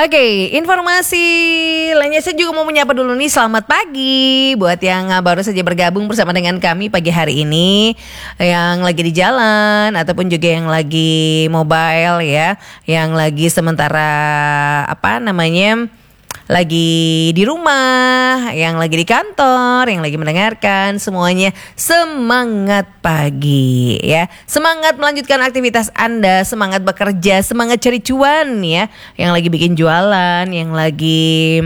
Oke, informasi lainnya saya juga mau menyapa dulu nih. Selamat pagi buat yang baru saja bergabung bersama dengan kami pagi hari ini, yang lagi di jalan ataupun juga yang lagi mobile ya, yang lagi sementara lagi di rumah, yang lagi di kantor, yang lagi mendengarkan, semuanya semangat pagi ya. Semangat melanjutkan aktivitas Anda, semangat bekerja, semangat cari cuan ya. Yang lagi bikin jualan, yang lagi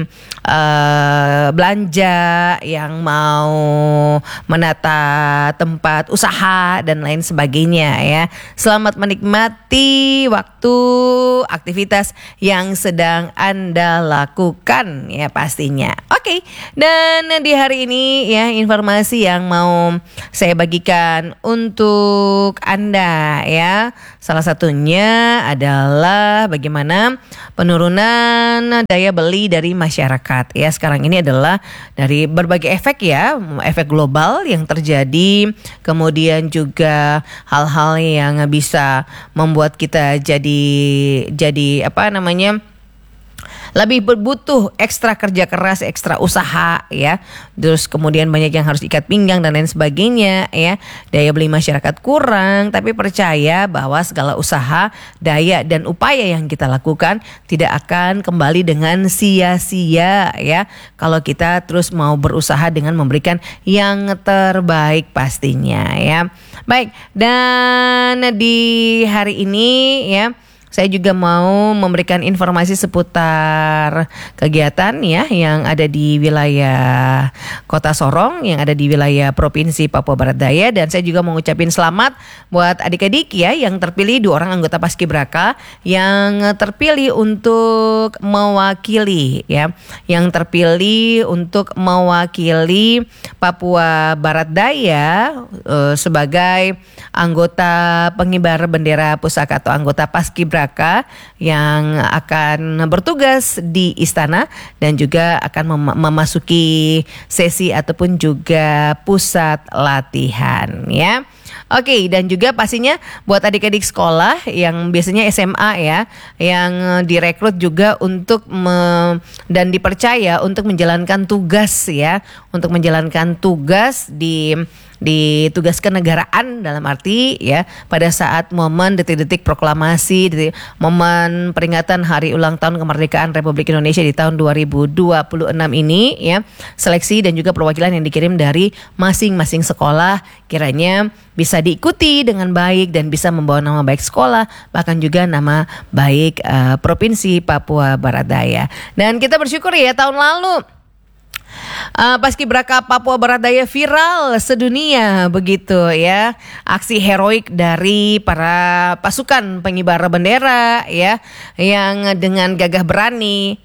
belanja, yang mau menata tempat usaha dan lain sebagainya ya. Selamat menikmati waktu aktivitas yang sedang Anda lakukan ya pastinya. Oke, dan di hari ini ya informasi yang mau saya bagikan untuk Anda ya. Salah satunya adalah bagaimana penurunan daya beli dari masyarakat ya. Sekarang ini adalah dari berbagai efek ya, efek global yang terjadi, kemudian juga hal-hal yang bisa membuat kita jadi lebih berbutuh ekstra kerja keras, ekstra usaha ya. Terus kemudian banyak yang harus ikat pinggang dan lain sebagainya ya. Daya beli masyarakat kurang, tapi percaya bahwa segala usaha, daya dan upaya yang kita lakukan tidak akan kembali dengan sia-sia ya. Kalau kita terus mau berusaha dengan memberikan yang terbaik pastinya ya. Baik, dan di hari ini ya, saya juga mau memberikan informasi seputar kegiatan ya yang ada di wilayah Kota Sorong, yang ada di wilayah Provinsi Papua Barat Daya. Dan saya juga mau ngucapin selamat buat adik-adik ya yang terpilih, 2 orang anggota Paskibraka yang terpilih untuk mewakili ya, yang terpilih untuk mewakili Papua Barat Daya sebagai anggota pengibar bendera pusaka atau anggota Paskibraka yang akan bertugas di istana dan juga akan memasuki sesi ataupun juga pusat latihan ya. Oke, dan juga pastinya buat adik-adik sekolah yang biasanya SMA ya, yang direkrut juga untuk dan dipercaya untuk menjalankan tugas ya, untuk menjalankan tugas di tugas kenegaraan, dalam arti ya pada saat momen detik-detik proklamasi, momen peringatan hari ulang tahun kemerdekaan Republik Indonesia di tahun 2026 ini ya, seleksi dan juga perwakilan yang dikirim dari masing-masing sekolah kiranya bisa diikuti dengan baik dan bisa membawa nama baik sekolah, bahkan juga nama baik Provinsi Papua Barat Daya. Dan kita bersyukur ya, tahun lalu Paskibraka Papua Barat Daya viral sedunia begitu ya. Aksi heroik dari para pasukan pengibar bendera ya, yang dengan gagah berani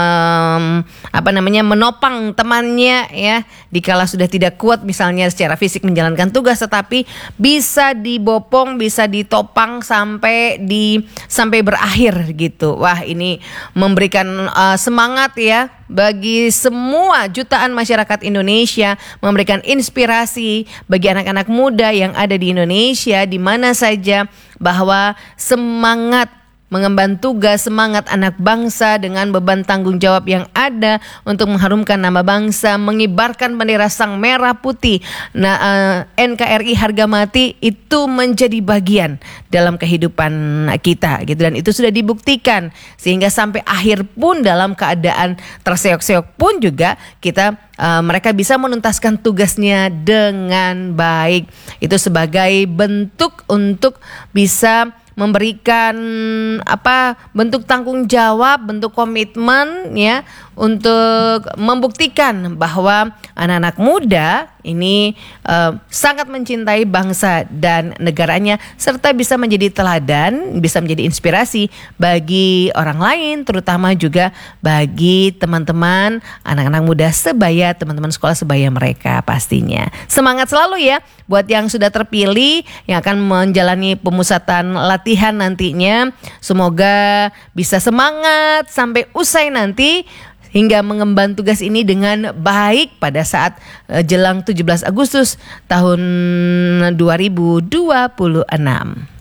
menopang temannya ya, dikala sudah tidak kuat misalnya secara fisik menjalankan tugas, tetapi bisa dibopong, bisa ditopang sampai berakhir gitu. Wah, ini memberikan semangat ya bagi semua jutaan masyarakat Indonesia, memberikan inspirasi bagi anak-anak muda yang ada di Indonesia di mana saja, bahwa semangat mengemban tugas, semangat anak bangsa dengan beban tanggung jawab yang ada untuk mengharumkan nama bangsa, mengibarkan bendera sang merah putih. NKRI harga mati itu menjadi bagian dalam kehidupan kita gitu, dan itu sudah dibuktikan sehingga sampai akhir pun dalam keadaan terseok-seok pun juga mereka bisa menuntaskan tugasnya dengan baik. Itu sebagai bentuk untuk bisa memberikan bentuk tanggung jawab, bentuk komitmen ya, untuk membuktikan bahwa anak-anak muda ini sangat mencintai bangsa dan negaranya, serta bisa menjadi teladan, bisa menjadi inspirasi bagi orang lain, terutama juga bagi teman-teman anak-anak muda sebaya, teman-teman sekolah sebaya mereka pastinya. Semangat selalu ya buat yang sudah terpilih, yang akan menjalani pemusatan latihan nantinya. Semoga bisa semangat sampai usai nanti, hingga mengemban tugas ini dengan baik pada saat jelang 17 Agustus tahun 2026.